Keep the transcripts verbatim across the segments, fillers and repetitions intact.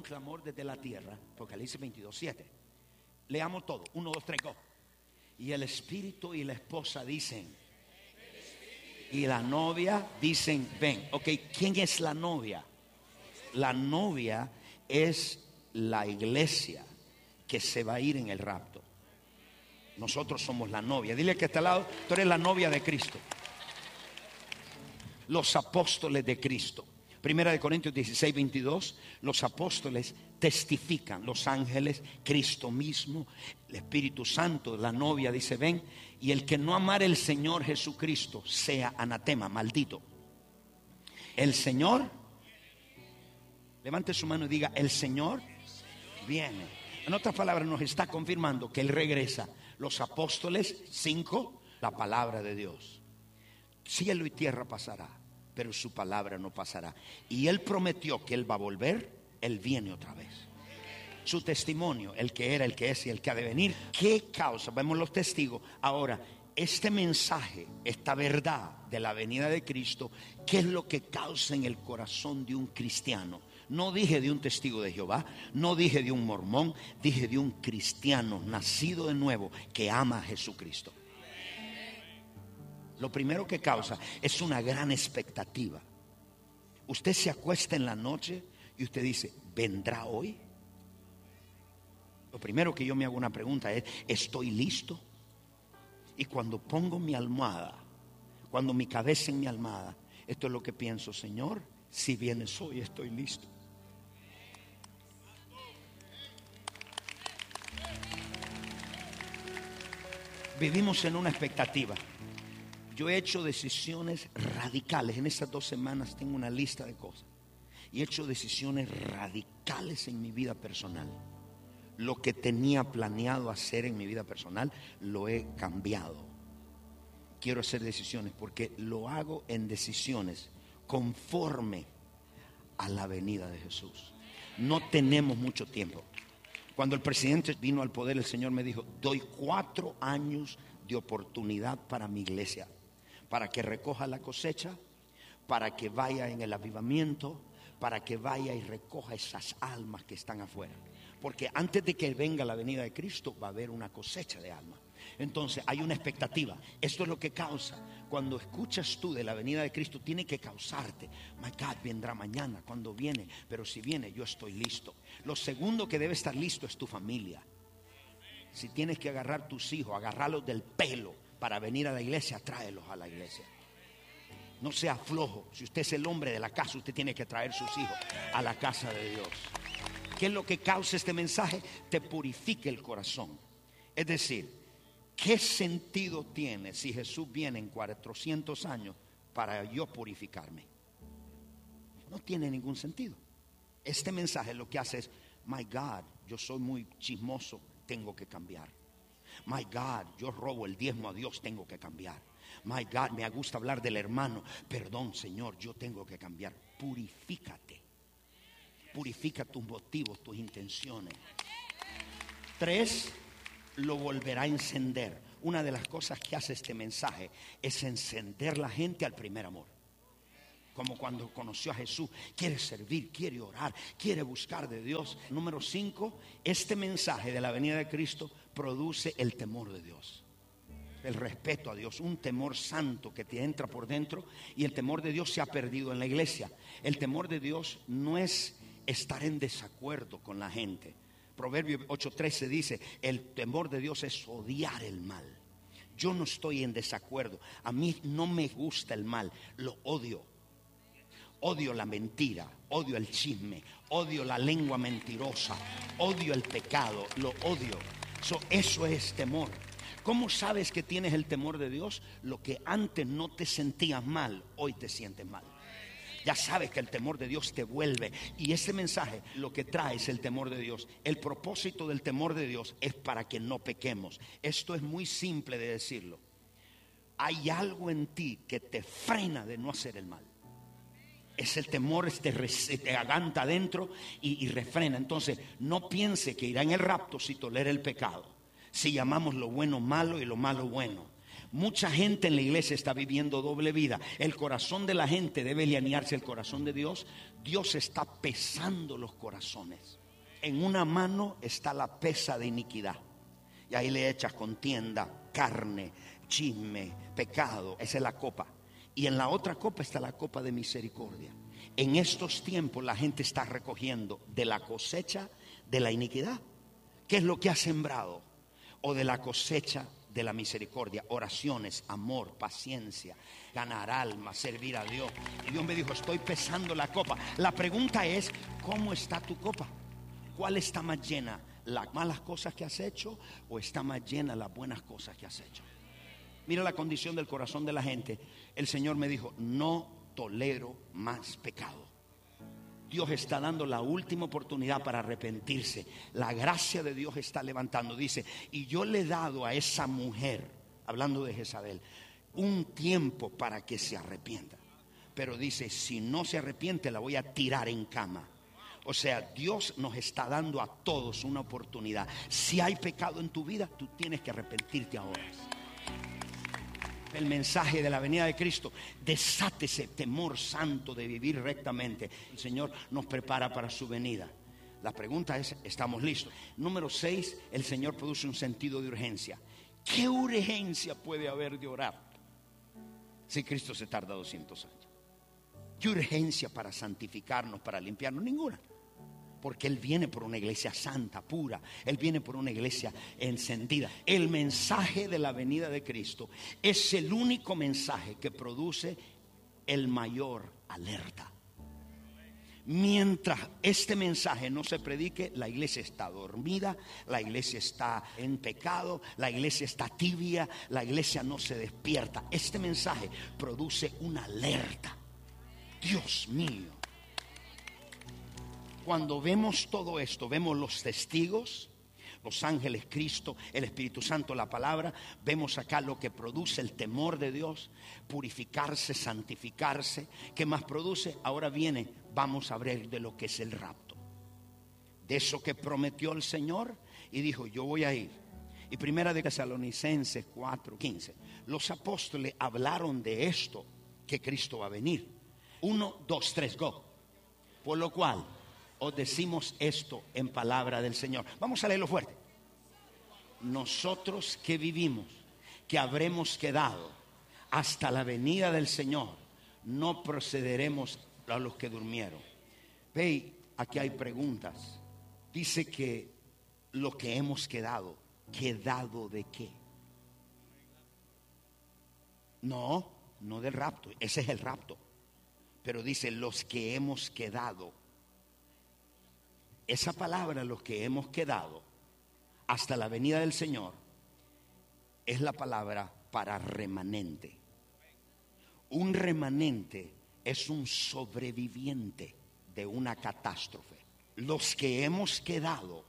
clamor desde la tierra. Apocalipsis veintidós, siete. Leamos todo. Uno, dos, tres, go. Y el espíritu y la esposa dicen, y la novia dicen, ven. Ok, ¿quién es la novia? La novia es la iglesia que se va a ir en el rapto. Nosotros somos la novia. Dile que está al lado, tú eres la novia de Cristo. Los apóstoles de Cristo. Primera de Corintios dieciséis, veintidós. Los apóstoles testifican, los ángeles, Cristo mismo, el Espíritu Santo, la novia dice, ven. Y el que no amare el Señor Jesucristo sea anatema, maldito. El Señor, levante su mano y diga, el Señor viene. En otras palabras, nos está confirmando que Él regresa. Los apóstoles, cinco, la palabra de Dios. Cielo y tierra pasará, pero su palabra no pasará. Y Él prometió que Él va a volver, Él viene otra vez. Su testimonio, el que era, el que es y el que ha de venir. ¿Qué causa? Vemos los testigos. Ahora, este mensaje, esta verdad de la venida de Cristo, ¿qué es lo que causa en el corazón de un cristiano? No dije de un testigo de Jehová, no dije de un mormón, dije de un cristiano nacido de nuevo que ama a Jesucristo. Lo primero que causa es una gran expectativa. Usted se acuesta en la noche y usted dice, ¿vendrá hoy? Lo primero que yo me hago una pregunta es, ¿estoy listo? Y cuando pongo mi almohada, cuando mi cabeza en mi almohada, esto es lo que pienso, Señor, si vienes hoy estoy listo. Vivimos en una expectativa. Yo he hecho decisiones radicales. En estas dos semanas tengo una lista de cosas. Y he hecho decisiones radicales en mi vida personal. Lo que tenía planeado hacer en mi vida personal, lo he cambiado. Quiero hacer decisiones porque lo hago en decisiones conforme a la venida de Jesús. No tenemos mucho tiempo. Cuando el presidente vino al poder, el Señor me dijo, doy cuatro años de oportunidad para mi iglesia, para que recoja la cosecha, para que vaya en el avivamiento, para que vaya y recoja esas almas que están afuera. Porque antes de que venga la venida de Cristo va a haber una cosecha de almas. Entonces hay una expectativa. Esto es lo que causa. Cuando escuchas tú de la venida de Cristo, tiene que causarte, my God, vendrá mañana, cuando viene, pero si viene yo estoy listo. Lo segundo que debe estar listo es tu familia. Si tienes que agarrar tus hijos, agarrarlos del pelo para venir a la iglesia, tráelos a la iglesia. No sea flojo. Si usted es el hombre de la casa, usted tiene que traer sus hijos a la casa de Dios. ¿Qué es lo que causa este mensaje? Te purifica el corazón. Es decir, ¿qué sentido tiene si Jesús viene en cuatrocientos años para yo purificarme? No tiene ningún sentido. Este mensaje lo que hace es, my God, yo soy muy chismoso, tengo que cambiar. My God, yo robo el diezmo a Dios, tengo que cambiar. My God, me gusta hablar del hermano, perdón Señor, yo tengo que cambiar. Purifícate. Purifica tus motivos, tus intenciones. Tres, lo volverá a encender. Una de las cosas que hace este mensaje es encender la gente al primer amor. Como cuando conoció a Jesús, quiere servir, quiere orar, quiere buscar de Dios. Número cinco, este mensaje de la venida de Cristo produce el temor de Dios. El respeto a Dios, un temor santo que te entra por dentro, y el temor de Dios se ha perdido en la iglesia. El temor de Dios no es estar en desacuerdo con la gente. Proverbios ocho trece dice, el temor de Dios es odiar el mal. Yo no estoy en desacuerdo, a mí no me gusta el mal, lo odio. Odio la mentira, odio el chisme, odio la lengua mentirosa, odio el pecado, lo odio. So, eso es temor. ¿Cómo sabes que tienes el temor de Dios? Lo que antes no te sentías mal, hoy te sientes mal. Ya sabes que el temor de Dios te vuelve. Y ese mensaje lo que trae es el temor de Dios. El propósito del temor de Dios es para que no pequemos. Esto es muy simple de decirlo. Hay algo en ti que te frena de no hacer el mal. Es el temor, este te aganta adentro y, y refrena. Entonces no piense que irá en el rapto si tolera el pecado. Si llamamos lo bueno malo y lo malo bueno. Mucha gente en la iglesia está viviendo doble vida. El corazón de la gente debe alinearse al corazón de Dios. Dios está pesando los corazones. En una mano está la pesa de iniquidad, y ahí le echas contienda, carne, chisme, pecado. Esa es la copa. Y en la otra copa está la copa de misericordia. En estos tiempos la gente está recogiendo de la cosecha de la iniquidad, ¿qué es lo que ha sembrado? O de la cosecha de la misericordia, oraciones, amor, paciencia, ganar alma, servir a Dios. Y Dios me dijo, estoy pesando la copa. La pregunta es, ¿cómo está tu copa? ¿Cuál está más llena? ¿Las malas cosas que has hecho o está más llena las buenas cosas que has hecho? Mira la condición del corazón de la gente. El Señor me dijo, no tolero más pecado. Dios está dando la última oportunidad para arrepentirse. La gracia de Dios está levantando. Dice, y yo le he dado a esa mujer, hablando de Jezabel, un tiempo para que se arrepienta. Pero dice, si no se arrepiente, la voy a tirar en cama. O sea, Dios nos está dando a todos una oportunidad. Si hay pecado en tu vida, tú tienes que arrepentirte ahora. El mensaje de la venida de Cristo, desátese temor santo de vivir rectamente. El Señor nos prepara para su venida. La pregunta es, ¿estamos listos? Número seis, el Señor produce un sentido de urgencia. ¿Qué urgencia puede haber de orar si Cristo se tarda doscientos años? ¿Qué urgencia para santificarnos, para limpiarnos? Ninguna. Porque Él viene por una iglesia santa, pura. Él viene por una iglesia encendida. El mensaje de la venida de Cristo es el único mensaje que produce el mayor alerta. Mientras este mensaje no se predique, la iglesia está dormida, la iglesia está en pecado, la iglesia está tibia, la iglesia no se despierta. Este mensaje produce una alerta. Dios mío. Cuando vemos todo esto, vemos los testigos, los ángeles, Cristo, el Espíritu Santo, la palabra. Vemos acá lo que produce el temor de Dios, purificarse, santificarse. ¿Qué más produce? Ahora viene, vamos a hablar de lo que es el rapto. De eso que prometió el Señor y dijo, yo voy a ir. Y primera de Tesalonicenses cuatro quince, los apóstoles hablaron de esto, que Cristo va a venir. Uno, dos, tres, go. Por lo cual os decimos esto en palabra del Señor. Vamos a leerlo fuerte. Nosotros que vivimos, que habremos quedado hasta la venida del Señor, no procederemos a los que durmieron. Ve, aquí hay preguntas. Dice que lo que hemos quedado, ¿quedado de qué? No, no del rapto, ese es el rapto. Pero dice los que hemos quedado. Esa palabra, los que hemos quedado hasta la venida del Señor, es la palabra para remanente. Un remanente es un sobreviviente de una catástrofe. Los que hemos quedado,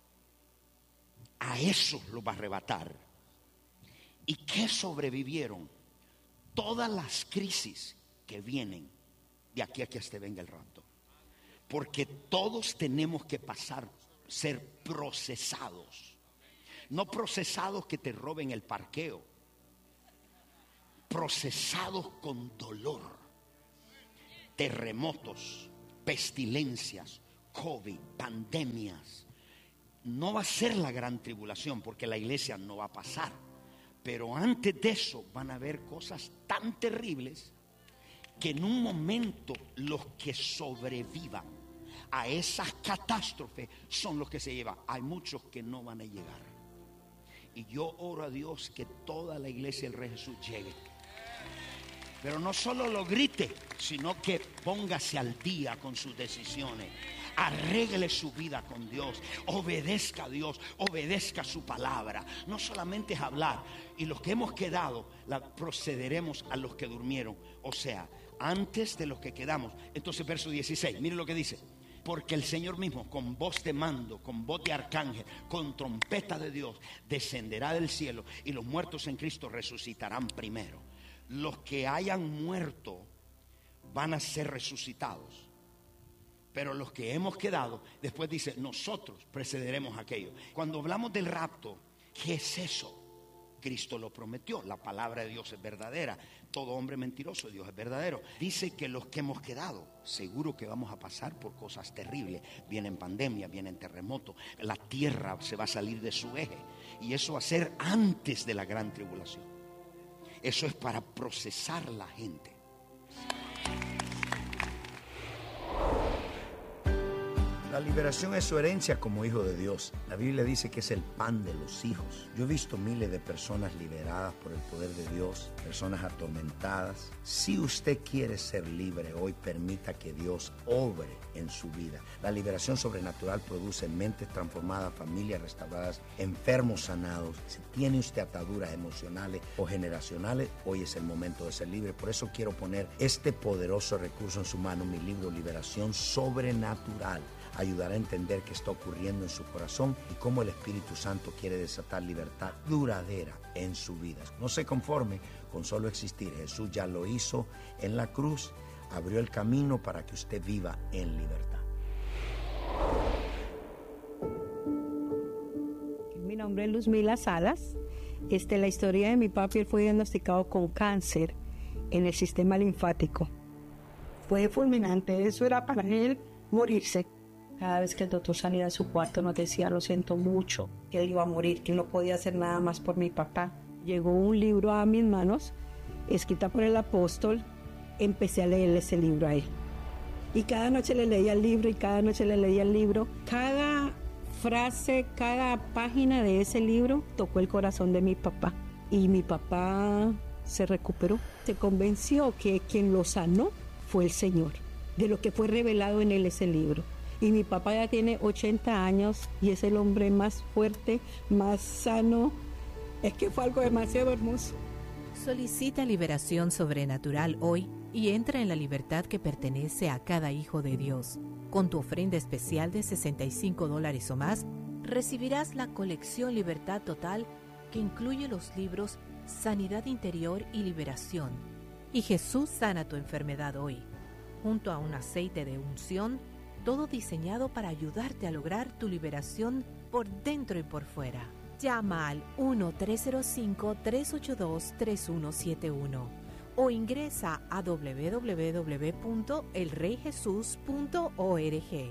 a esos los va a arrebatar. ¿Y qué sobrevivieron? Todas las crisis que vienen de aquí a que este venga el rapto. Porque todos tenemos que pasar, ser procesados. No procesados que te roben el parqueo. Procesados con dolor. Terremotos, pestilencias, COVID, pandemias. No va a ser la gran tribulación porque la iglesia no va a pasar. Pero antes de eso van a haber cosas tan terribles que en un momento los que sobrevivan a esas catástrofes son los que se llevan. Hay muchos que no van a llegar. Y yo oro a Dios que toda la iglesia del Rey Jesús llegue. Pero no solo lo grite, sino que póngase al día con sus decisiones. Arregle su vida con Dios, obedezca a Dios, obedezca su palabra. No solamente es hablar. Y los que hemos quedado, la procederemos a los que durmieron. O sea, antes de los que quedamos. Entonces verso dieciséis, mire lo que dice. Porque el Señor mismo, con voz de mando, con voz de arcángel, con trompeta de Dios, descenderá del cielo, y los muertos en Cristo resucitarán primero. Los que hayan muerto van a ser resucitados. Pero los que hemos quedado, después dice, nosotros precederemos aquello. Cuando hablamos del rapto, ¿qué es eso? Cristo lo prometió. La palabra de Dios es verdadera. Todo hombre mentiroso, Dios es verdadero. Dice que los que hemos quedado, seguro que vamos a pasar por cosas terribles. Vienen pandemias, vienen terremotos. La tierra se va a salir de su eje. Y eso va a ser antes de la gran tribulación. Eso es para procesar la gente. La liberación es su herencia como hijo de Dios. La Biblia dice que es el pan de los hijos. Yo he visto miles de personas liberadas por el poder de Dios, personas atormentadas. Si usted quiere ser libre hoy, permita que Dios obre en su vida. La liberación sobrenatural produce mentes transformadas, familias restauradas, enfermos sanados. Si tiene usted ataduras emocionales o generacionales, hoy es el momento de ser libre. Por eso quiero poner este poderoso recurso en su mano, mi libro Liberación Sobrenatural. Ayudará a entender qué está ocurriendo en su corazón y cómo el Espíritu Santo quiere desatar libertad duradera en su vida. No se conforme con solo existir. Jesús ya lo hizo en la cruz, abrió el camino para que usted viva en libertad. Mi nombre es Luzmila Salas. Este, la historia de mi papi, él fue diagnosticado con cáncer en el sistema linfático. Fue fulminante, eso era para él morirse. Cada vez que el doctor salía de su cuarto nos decía, lo siento mucho, que él iba a morir, que él no podía hacer nada más por mi papá. Llegó un libro a mis manos, escrita por el apóstol, empecé a leer ese libro a él. Y cada noche le leía el libro y cada noche le leía el libro. Cada frase, cada página de ese libro tocó el corazón de mi papá. Y mi papá se recuperó, se convenció que quien lo sanó fue el Señor, de lo que fue revelado en él ese libro. Y mi papá ya tiene ochenta años y es el hombre más fuerte, más sano. Es que fue algo demasiado hermoso. Solicita liberación sobrenatural hoy y entra en la libertad que pertenece a cada hijo de Dios. Con tu ofrenda especial de sesenta y cinco dólares o más, recibirás la colección Libertad Total que incluye los libros Sanidad Interior y Liberación. Y Jesús sana tu enfermedad hoy, junto a un aceite de unción, todo diseñado para ayudarte a lograr tu liberación por dentro y por fuera. Llama al uno tres cero cinco, tres ocho dos, tres uno siete uno o ingresa a doble u doble u doble u punto el rey jesús punto org.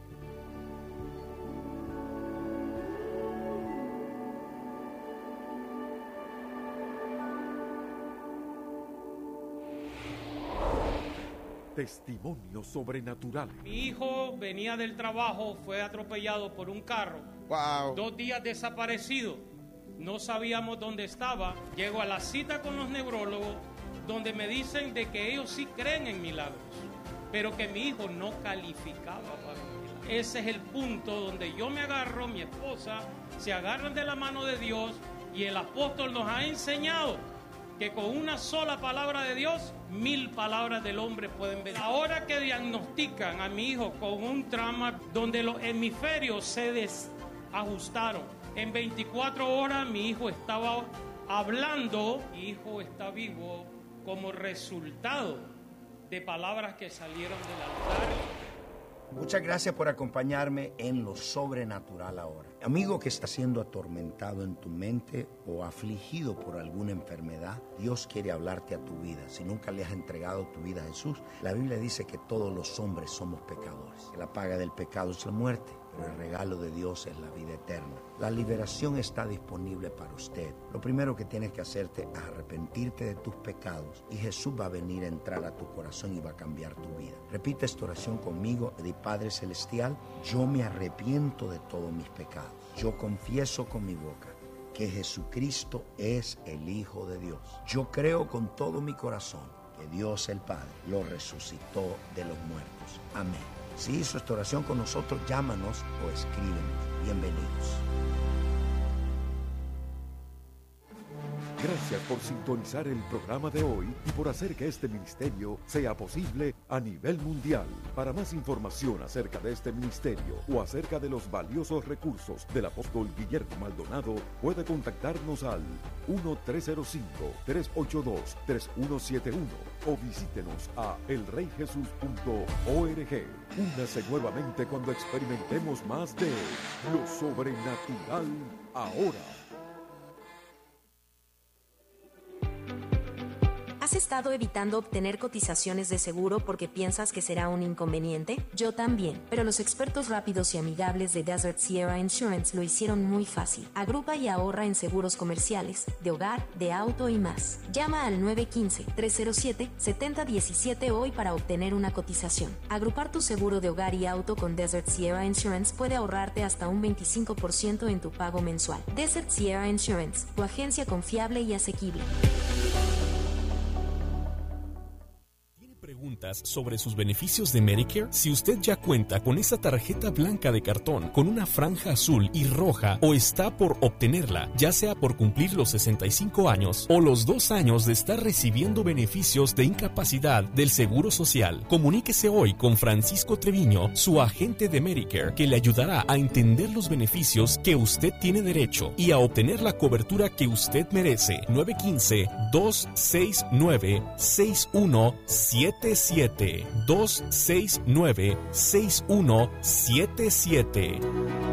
Testimonio sobrenatural. Mi hijo venía del trabajo, fue atropellado por un carro. Wow. Dos días desaparecido. No sabíamos dónde estaba. Llego a la cita con los neurólogos, donde me dicen de que ellos sí creen en milagros, pero que mi hijo no calificaba para milagros. Ese es el punto donde yo me agarro, mi esposa, se agarran de la mano de Dios, y el apóstol nos ha enseñado que con una sola palabra de Dios, mil palabras del hombre pueden venir. Ahora que diagnostican a mi hijo con un trauma donde los hemisferios se desajustaron, en veinticuatro horas mi hijo estaba hablando, mi hijo está vivo como resultado de palabras que salieron del altar. Muchas gracias por acompañarme en lo sobrenatural ahora. Amigo que está siendo atormentado en tu mente o afligido por alguna enfermedad, Dios quiere hablarte a tu vida. Si nunca le has entregado tu vida a Jesús, la Biblia dice que todos los hombres somos pecadores, que la paga del pecado es la muerte, pero el regalo de Dios es la vida eterna. La liberación está disponible para usted. Lo primero que tienes que hacerte es arrepentirte de tus pecados y Jesús va a venir a entrar a tu corazón y va a cambiar tu vida. Repite esta oración conmigo. Di: Padre Celestial, yo me arrepiento de todos mis pecados. Yo confieso con mi boca que Jesucristo es el Hijo de Dios. Yo creo con todo mi corazón que Dios el Padre lo resucitó de los muertos. Amén. Si hizo esta oración con nosotros, llámanos o escríbenos. Bienvenidos. Gracias por sintonizar el programa de hoy y por hacer que este ministerio sea posible a nivel mundial. Para más información acerca de este ministerio o acerca de los valiosos recursos del apóstol Guillermo Maldonado, puede contactarnos al uno tres cero cinco, tres ocho dos, tres uno siete uno o visítenos a el rey jesús punto org. Únase nuevamente cuando experimentemos más de lo sobrenatural ahora. ¿Has estado evitando obtener cotizaciones de seguro porque piensas que será un inconveniente? Yo también, pero los expertos rápidos y amigables de Desert Sierra Insurance lo hicieron muy fácil. Agrupa y ahorra en seguros comerciales, de hogar, de auto y más. Llama al nueve uno cinco, tres cero siete, siete cero uno siete hoy para obtener una cotización. Agrupar tu seguro de hogar y auto con Desert Sierra Insurance puede ahorrarte hasta un veinticinco por ciento en tu pago mensual. Desert Sierra Insurance, tu agencia confiable y asequible. Preguntas sobre sus beneficios de Medicare. Si usted ya cuenta con esa tarjeta blanca de cartón con una franja azul y roja o está por obtenerla, ya sea por cumplir los sesenta y cinco años o los dos años de estar recibiendo beneficios de incapacidad del Seguro Social, comuníquese hoy con Francisco Treviño, su agente de Medicare, que le ayudará a entender los beneficios que usted tiene derecho y a obtener la cobertura que usted merece. nueve uno cinco, dos seis nueve, seis uno siete siete, dos seis nueve, seis uno siete siete.